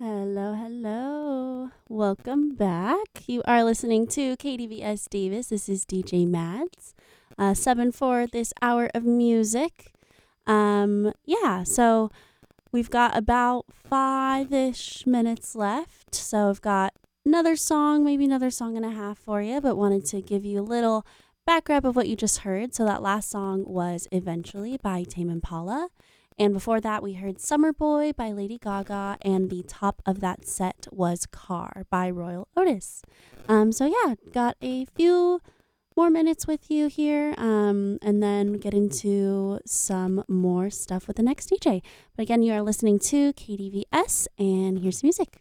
Hello, hello. Welcome back. You are listening to KDVS Davis. This is DJ Mads. 7 for this hour of music. So we've got about 5-ish minutes left. So I've got another song, maybe another song and a half for you, but wanted to give you a little back grab of what you just heard. So that last song was Eventually by Tame Impala. And before that, we heard Summer Boy by Lady Gaga, and the top of that set was Car by Royal Otis. Got a few more minutes with you here, and then get into some more stuff with the next DJ. But again, you are listening to KDVS, and here's some music.